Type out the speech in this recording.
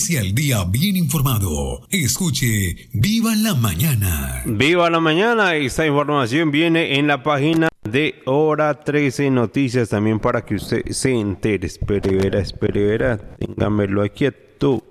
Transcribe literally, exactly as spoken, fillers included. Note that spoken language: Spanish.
Inicia el día bien informado. Escuche Viva la Mañana. Viva la Mañana. Esta información viene en la página de Hora trece Noticias, también para que usted se entere. Espere, verá, espere, verá. Téngamelo aquí a tú.